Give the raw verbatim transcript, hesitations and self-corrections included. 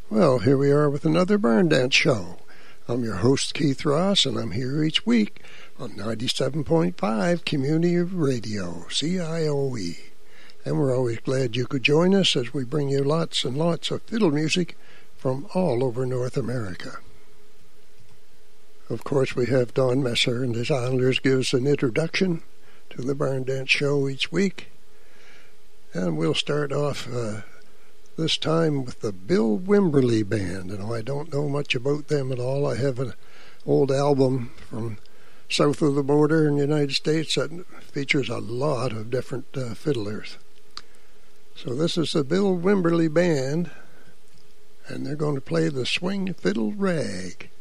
Well, here we are with another Barn Dance Show. I'm your host, Keith Ross, and I'm here each week on ninety-seven point five Community Radio, C I O E. And we're always glad you could join us as we bring you lots and lots of fiddle music from all over North America. Of course, we have Don Messer and his Islanders give us an introduction to the Barn Dance Show each week. And we'll start off uh, this time with the Bill Wimberly Band. And I don't know much about them at all. I have an old album from south of the border in the United States that features a lot of different uh, fiddlers. So this is the Bill Wimberly Band, and they're going to play the Swing Fiddle Rag.